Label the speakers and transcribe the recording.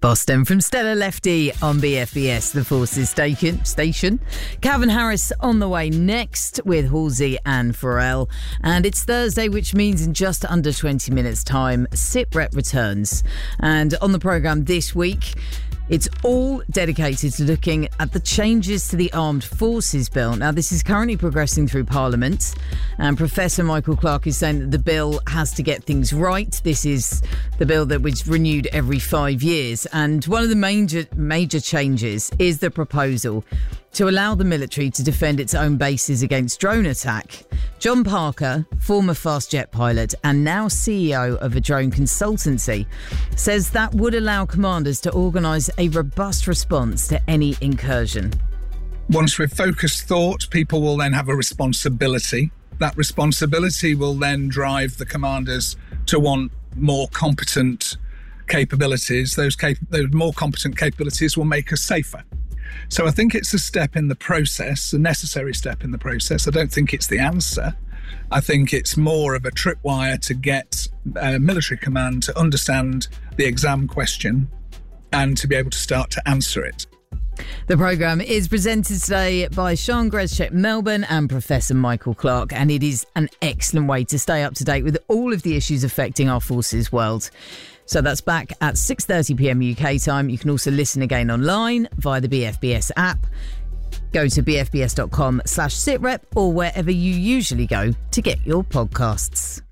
Speaker 1: Boston from Stella Lefty on BFBS, the Forces station. Calvin Harris on the way next with Halsey and Pharrell. And it's Thursday, which means in just under 20 minutes' time, SITREP returns. And on the programme this week, it's all dedicated to looking at the changes to the Armed Forces Bill. Now, this is currently progressing through Parliament, and Professor Michael Clarke is saying that the bill has to get things right. This is the bill that was renewed every 5 years, and one of the major changes is the proposal to allow the military to defend its own bases against drone attack. John Parker, former fast jet pilot and now CEO of a drone consultancy, says that would allow commanders to organise a robust response to any incursion.
Speaker 2: Once we've focused thought, people will then have a responsibility. That responsibility will then drive the commanders to want more competent capabilities. Those more competent capabilities will make us safer. So I think it's a step in the process, a necessary step in the process. I don't think it's the answer. I think it's more of a tripwire to get military command to understand the exam question and to be able to start to answer it.
Speaker 1: The programme is presented today by Sean Grescheck Melbourne and Professor Michael Clarke, and it is an excellent way to stay up to date with all of the issues affecting our forces world. So that's back at 6:30pm UK time. You can also listen again online via the BFBS app. Go to bfbs.com/sitrep or wherever you usually go to get your podcasts.